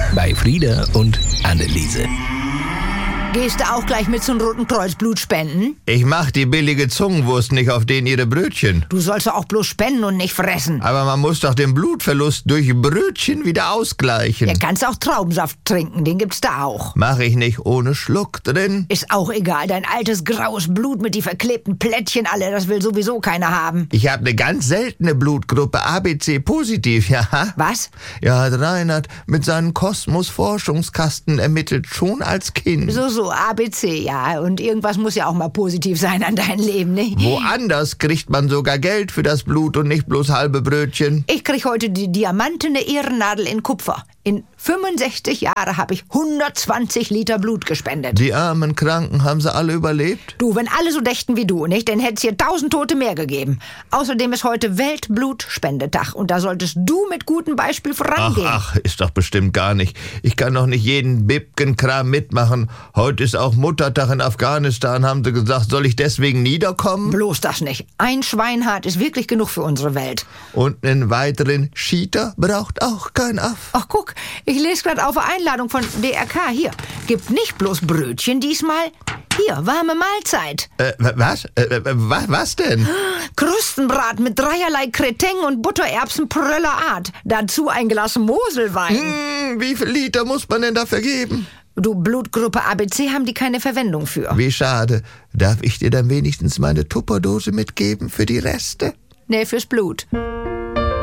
bei Frieda und Anneliese. Gehst du auch gleich mit zum Roten Kreuz Blut spenden? Ich mach die billige Zungenwurst nicht auf den ihre Brötchen. Du sollst doch auch bloß spenden und nicht fressen. Aber man muss doch den Blutverlust durch Brötchen wieder ausgleichen. Ja, kannst auch Traubensaft trinken, den gibt's da auch. Mach ich nicht ohne Schluck drin. Ist auch egal, dein altes graues Blut mit die verklebten Plättchen alle, das will sowieso keiner haben. Ich habe eine ganz seltene Blutgruppe, ABC positiv, ja. Was? Ja, hat Reinhard mit seinem Kosmos-Forschungskasten ermittelt, schon als Kind. So, ABC, ja. Und irgendwas muss ja auch mal positiv sein an deinem Leben, ne? Woanders kriegt man sogar Geld für das Blut und nicht bloß halbe Brötchen. Ich krieg heute die diamantene Ehrennadel in Kupfer. In 65 Jahren habe ich 120 Liter Blut gespendet. Die armen Kranken, haben sie alle überlebt? Du, wenn alle so dächten wie du, nicht, dann hätte es hier 1000 Tote mehr gegeben. Außerdem ist heute Weltblutspendetag und da solltest du mit gutem Beispiel vorangehen. Ach, ist doch bestimmt gar nicht. Ich kann doch nicht jeden Bibkenkram mitmachen. Heute ist auch Muttertag in Afghanistan, haben sie gesagt. Soll ich deswegen niederkommen? Bloß das nicht. Ein Schweinhart ist wirklich genug für unsere Welt. Und einen weiteren Cheater braucht auch kein Aff. Ach, guck, ich lese gerade auf Einladung von DRK. Hier, gibt nicht bloß Brötchen diesmal. Hier, warme Mahlzeit. Was? Was denn? Krustenbraten mit dreierlei Kreteng und Buttererbsen pröller Art. Dazu ein Glas Moselwein. Wie viel Liter muss man denn dafür geben? Du, Blutgruppe ABC haben die keine Verwendung für. Wie schade. Darf ich dir dann wenigstens meine Tupperdose mitgeben für die Reste? Nee, fürs Blut.